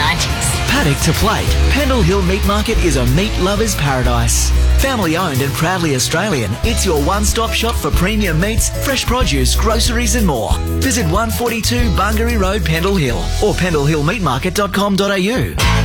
90s. Paddock to plate, Pendle Hill Meat Market is a meat lover's paradise. Family owned and proudly Australian, it's your one-stop shop for premium meats, fresh produce, groceries and more. Visit 142 Bungaree Road, Pendle Hill or pendlehillmeatmarket.com.au.